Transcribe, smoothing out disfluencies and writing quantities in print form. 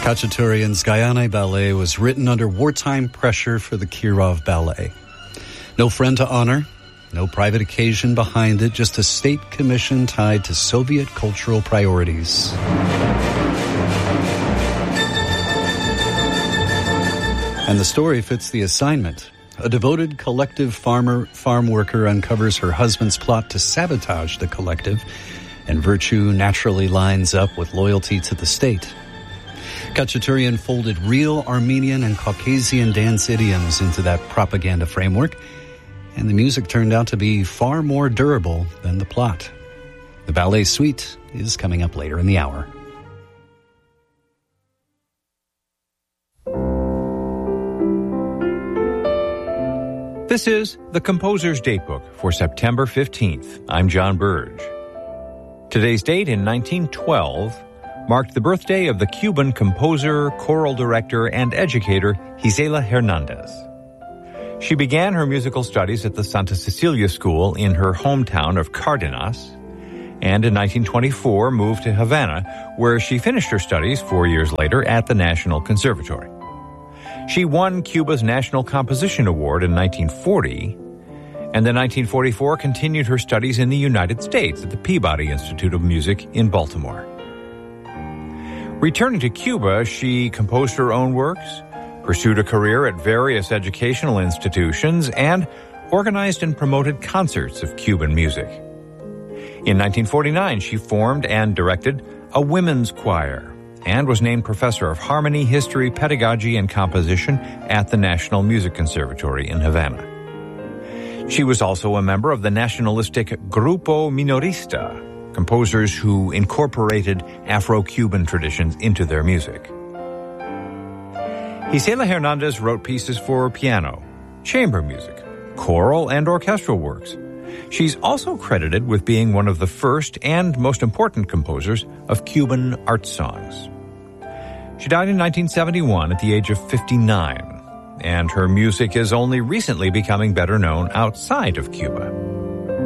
Khachaturian's Gayane Ballet was written under wartime pressure for the Kirov Ballet. No friend to honor, no private occasion behind it, just a state commission tied to Soviet cultural priorities. And the story fits the assignment. A devoted collective farm worker uncovers her husband's plot to sabotage the collective, and virtue naturally lines up with loyalty to the state. Khachaturian folded real Armenian and Caucasian dance idioms into that propaganda framework, and the music turned out to be far more durable than the plot. The ballet suite is coming up later in the hour. This is the Composer's Datebook for September 15th. I'm John Burge. Today's date in 1912 marked the birthday of the Cuban composer, choral director, and educator Gisela Hernandez. She began her musical studies at the Santa Cecilia School in her hometown of Cardenas, and in 1924 moved to Havana, where she finished her studies 4 years later at the National Conservatory. She won Cuba's National Composition Award in 1940, and in 1944 continued her studies in the United States at the Peabody Institute of Music in Baltimore. Returning to Cuba, she composed her own works, pursued a career at various educational institutions, and organized and promoted concerts of Cuban music. In 1949, she formed and directed a women's choir and was named Professor of Harmony, History, Pedagogy, and Composition at the National Music Conservatory in Havana. She was also a member of the nationalistic Grupo Minorista, composers who incorporated Afro-Cuban traditions into their music. Gisela Hernandez wrote pieces for piano, chamber music, choral, and orchestral works. She's also credited with being one of the first and most important composers of Cuban art songs. She died in 1971 at the age of 59, and her music is only recently becoming better known outside of Cuba.